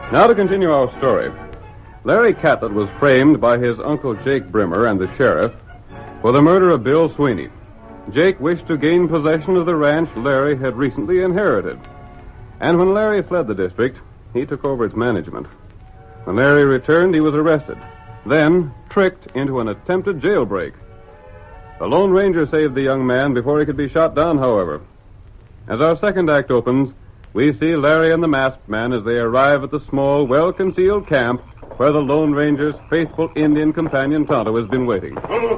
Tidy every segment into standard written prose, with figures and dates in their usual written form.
Now to continue our story. Larry Catlett was framed by his uncle Jake Brimmer and the sheriff for the murder of Bill Sweeney. Jake wished to gain possession of the ranch Larry had recently inherited. And when Larry fled the district, he took over its management. When Larry returned, he was arrested, then tricked into an attempted jailbreak. The Lone Ranger saved the young man before he could be shot down, however. As our second act opens, we see Larry and the masked man as they arrive at the small, well-concealed camp where the Lone Ranger's faithful Indian companion Tonto has been waiting.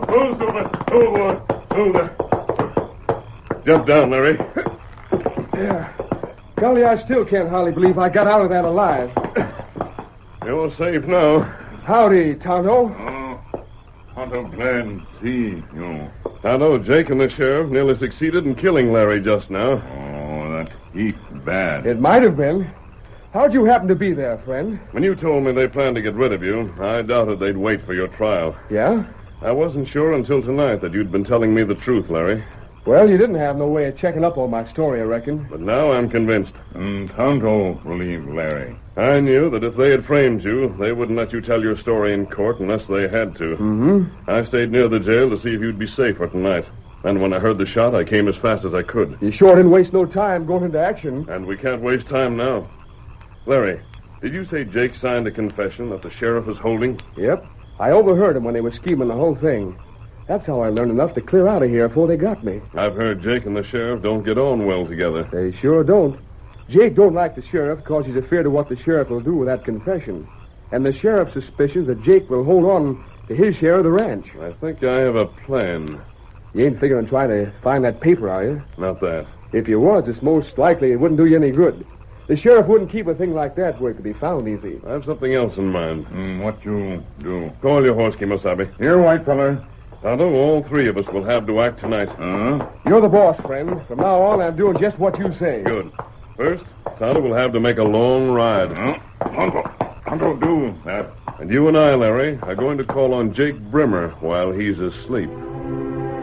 Jump down, Larry. Yeah. Golly, I still can't hardly believe I got out of that alive. You're safe now. Howdy, Tonto. Tonto, glad see you. Tonto, Jake and the sheriff nearly succeeded in killing Larry just now. Oh, that's heap bad. It might have been. How'd you happen to be there, friend? When you told me they planned to get rid of you, I doubted they'd wait for your trial. Yeah? I wasn't sure until tonight that you'd been telling me the truth, Larry. Well, you didn't have no way of checking up on my story, I reckon. But now I'm convinced. Tonto relieved Larry. I knew that if they had framed you, they wouldn't let you tell your story in court unless they had to. Mm-hmm. I stayed near the jail to see if you'd be safe for tonight. And when I heard the shot, I came as fast as I could. You sure didn't waste no time going into action. And we can't waste time now. Larry, did you say Jake signed a confession that the sheriff was holding? Yep. I overheard him when they were scheming the whole thing. That's how I learned enough to clear out of here before they got me. I've heard Jake and the sheriff don't get on well together. They sure don't. Jake don't like the sheriff because he's afraid of what the sheriff will do with that confession. And the sheriff's suspicions that Jake will hold on to his share of the ranch. I think I have a plan. You ain't figuring on trying to find that paper, are you? Not that. If you was, it's most likely it wouldn't do you any good. The sheriff wouldn't keep a thing like that where it could be found easy. I have something else in mind. What you do? Call your horse, Kimosabe. Here, white feller. Tonto, all three of us will have to act tonight. You're the boss, friend. From now on, I'm doing just what you say. Good. First, Tonto will have to make a long ride. Tonto do that. And you and I, Larry, are going to call on Jake Brimmer while he's asleep.